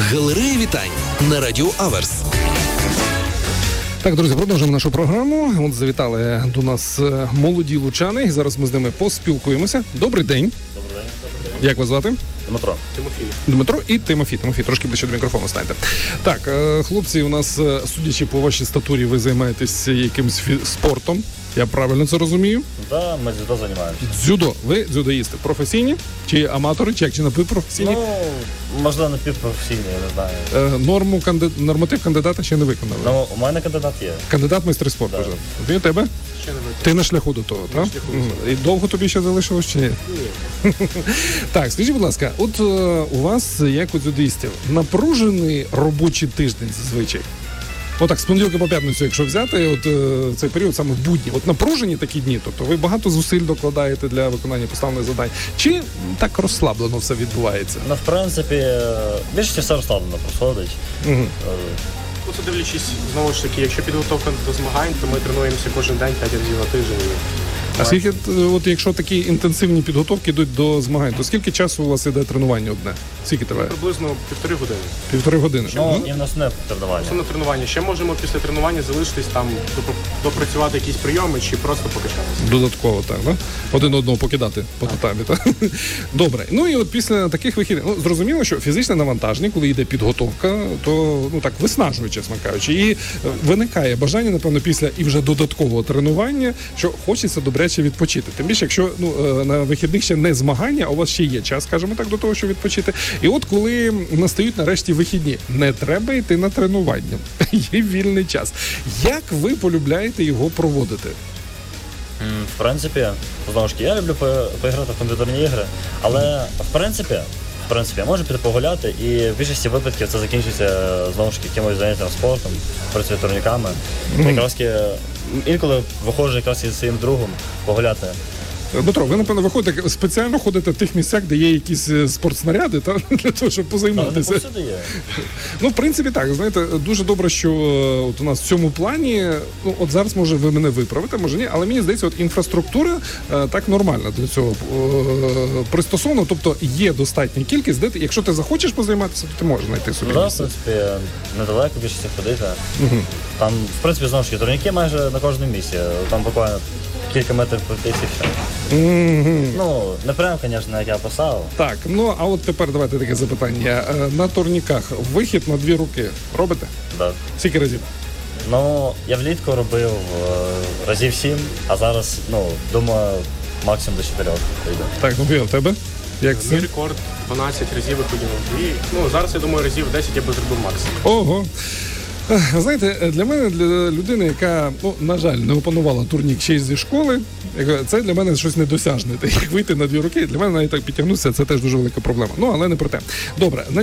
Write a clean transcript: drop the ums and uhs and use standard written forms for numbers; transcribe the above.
Галерея вітань на Радіо Аверс. Так, друзі, продовжуємо нашу програму. От завітали до нас молоді лучани. Зараз ми з ними поспілкуємося. Добрий день. Добрий день. Як вас звати? Дмитро. Дмитро і Тимофій. Тимофій, трошки ближче до мікрофону станьте. Так, хлопці, у нас, судячи по вашій статурі, ви займаєтесь якимось спортом. Я правильно це розумію? Да, ми дзюдо займаємося. Дзюдо. Ви дзюдоїсти професійні? Чи аматори, чи напівпрофесійні? Ну, можливо, напівпрофесійні, я не знаю. Норматив кандидата ще не виконали? Ну, у мене кандидат є. Кандидат майстри спорту. Да. Ти у тебе? Ще не виконав. Ти на шляху до того, так? І довго тобі ще залишилось чи ні? Ні. Так, скажіть, будь ласка, от у вас, як у дзюдоїстів, напружений робочий тиждень зазвичай? Отак, з понеділка по п'ятницю, якщо взяти, от цей період саме в будні, от напружені такі дні, тобто ви багато зусиль докладаєте для виконання поставлених завдань, чи так розслаблено все відбувається? Ну, в принципі, більшість все розслаблено проходить. Угу. Ну, це дивлячись, знову ж таки, якщо підготовка до змагань, то ми тренуємося кожен день 5 разів на тиждень. А скільки, от якщо такі інтенсивні підготовки йдуть до змагань, то скільки часу у вас іде тренування одне? Скільки триває? Приблизно 1,5 години. 1,5 години. Ну, і в нас не тренування. Це на тренування. Ще можемо після тренування залишитись там, допрацювати якісь прийоми чи просто покачатися. Додатково, так, да? Один одного покидати по татамі, так? Добре. Ну і от після таких вихідних, ну, зрозуміло, що фізичне навантаження, коли йде підготовка, то, ну так, виснажує, чесно кажучи. І виникає бажання, напевно, після і вже додаткового тренування, що хочеться добряче відпочити. Тим більше, якщо на вихідних ще не змагання, а у вас ще є час, скажімо так, до того, щоб відпочити. І от коли настають нарешті вихідні, не треба йти на тренування. Є вільний час. Як ви полюбляєте його проводити? В принципі, знову ж таки, я люблю поіграти в комп'ютерні ігри, але в принципі, я можу піти погуляти, і в більшості випадків це закінчується, знову ж таки, якимось заняттям спортом, працюю турніками. Якраз інколи виходжу якраз із своїм другом погуляти. Дмитро, ви, напевно, виходите, спеціально ходите в тих місцях, де є якісь спортснаряди, та, для того, щоб позайматися. Вони повсюди є. Ну, в принципі, так, знаєте, дуже добре, що от у нас в цьому плані, ну, от зараз, може, ви мене виправите, може ні, але мені здається, от інфраструктура так нормальна для цього пристосована, тобто є достатня кількість, де ти, якщо ти захочеш позайматися, то ти можеш знайти собі Да, в місце. принципі, недалеко більшості ходити. Там, в принципі, знову ж таки, турніки майже на кожному місці. Там буквально кілька метрів пройтися і все. Ну, не прямо, звісно, як я писав. Так, ну, а от тепер давайте таке запитання. На турніках вихід на 2 руки робите? Да. Скільки разів? Ну, я влітку робив разів 7, а зараз, ну, думаю, максимум до 4 вийде. Так, ну, в тебе? Як Мій це? рекорд 12 разів виходів на 2. Ну, зараз, я думаю, разів 10 я би зробив максимум. Ого. Знаєте, для мене, для людини, яка, ну, на жаль, не опанувала турнік ще й зі школи, це для мене щось недосяжне. Як вийти на 2 руки, для мене навіть так підтягнутися, це теж дуже велика проблема. Ну, але не про те. Добре,